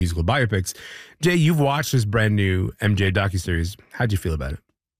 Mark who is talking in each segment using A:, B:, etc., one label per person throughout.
A: musical biopics. Jay, you've watched this brand new MJ docuseries. How'd you feel about it?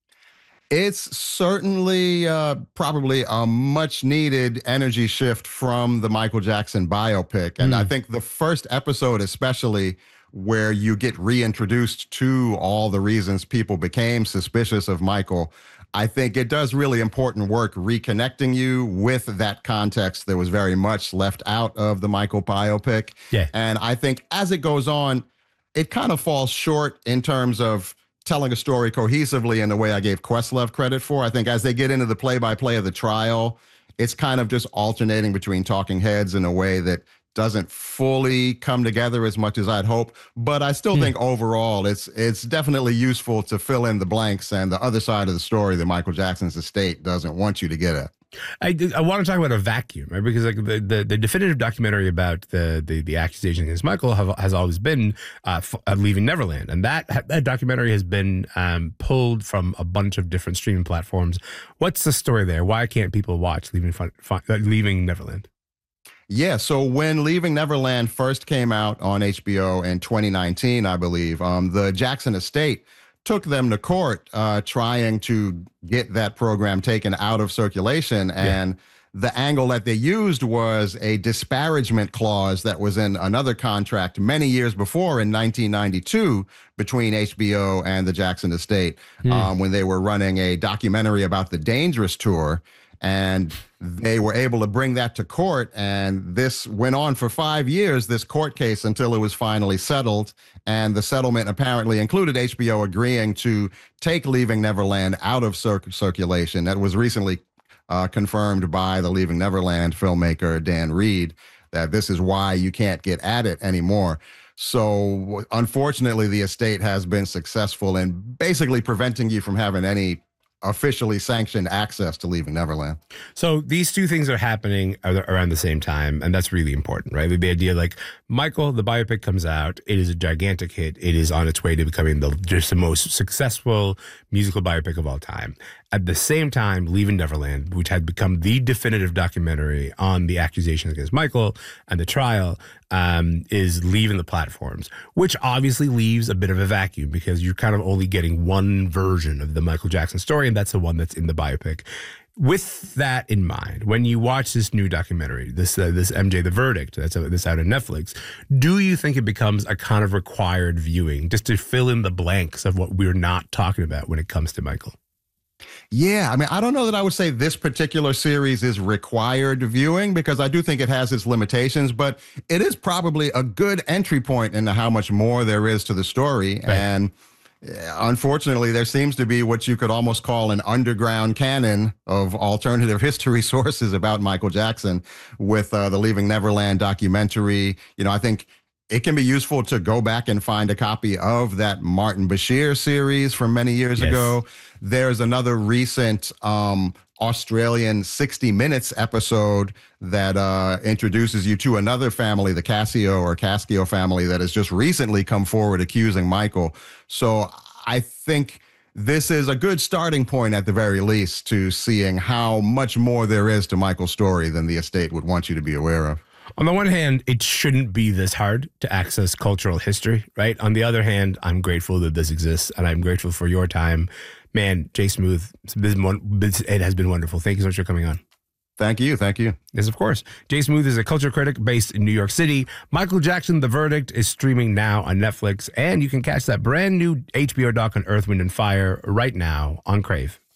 B: It's certainly probably a much needed energy shift from the Michael Jackson biopic. And I think the first episode, especially where you get reintroduced to all the reasons people became suspicious of Michael, I think it does really important work reconnecting you with that context that was very much left out of the Michael biopic.
A: Yeah.
B: And I think as it goes on, it kind of falls short in terms of telling a story cohesively in the way I gave Questlove credit for. I think as they get into the play-by-play of the trial, it's kind of just alternating between talking heads in a way that doesn't fully come together as much as I'd hope. But I still think overall it's definitely useful to fill in the blanks and the other side of the story that Michael Jackson's estate doesn't want you to get at.
A: I want to talk about a vacuum, right? Because like the definitive documentary about the accusation against Michael has always been Leaving Neverland, and that documentary has been pulled from a bunch of different streaming platforms. What's the story there? Why can't people watch Leaving Neverland?
B: Yeah, so when Leaving Neverland first came out on HBO in 2019, I believe, the Jackson estate took them to court trying to get that program taken out of circulation. And the angle that they used was a disparagement clause that was in another contract many years before in 1992 between HBO and the Jackson estate when they were running a documentary about the Dangerous Tour. And they were able to bring that to court. And this went on for 5 years, this court case, until it was finally settled. And the settlement apparently included HBO agreeing to take Leaving Neverland out of circulation. That was recently confirmed by the Leaving Neverland filmmaker, Dan Reed, that this is why you can't get at it anymore. So unfortunately, the estate has been successful in basically preventing you from having any officially sanctioned access to Leaving Neverland.
A: So these two things are happening around the same time, and that's really important, right? The idea, like, Michael, the biopic comes out, it is a gigantic hit, it is on its way to becoming just the most successful musical biopic of all time. At the same time, Leaving Neverland, which had become the definitive documentary on the accusations against Michael and the trial, is leaving the platforms, which obviously leaves a bit of a vacuum because you're kind of only getting one version of the Michael Jackson story, and that's the one that's in the biopic. With that in mind, when you watch this new documentary, this MJ, The Verdict, that's out on Netflix, do you think it becomes a kind of required viewing just to fill in the blanks of what we're not talking about when it comes to Michael?
B: Yeah, I mean, I don't know that I would say this particular series is required viewing because I do think it has its limitations, but it is probably a good entry point into how much more there is to the story. Right. And unfortunately, there seems to be what you could almost call an underground canon of alternative history sources about Michael Jackson with the Leaving Neverland documentary. You know, I think it can be useful to go back and find a copy of that Martin Bashir series from many years ago. There's another recent Australian 60 Minutes episode that introduces you to another family, the Cascio family, that has just recently come forward accusing Michael. So I think this is a good starting point, at the very least, to seeing how much more there is to Michael's story than the estate would want you to be aware of.
A: On the one hand, it shouldn't be this hard to access cultural history, right? On the other hand, I'm grateful that this exists, and I'm grateful for your time. Man, Jay Smooth, it has been wonderful. Thank you so much for coming on.
B: Thank you. Thank you.
A: Yes, of course. Jay Smooth is a culture critic based in New York City. Michael Jackson, The Verdict is streaming now on Netflix, and you can catch that brand new HBO doc on Earth, Wind, and Fire right now on Crave.